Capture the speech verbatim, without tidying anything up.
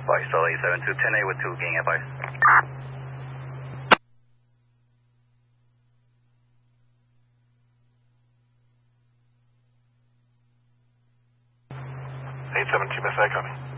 advice. All eight seven two, ten A with two, getting advice. eight seven two, Miss I, copy.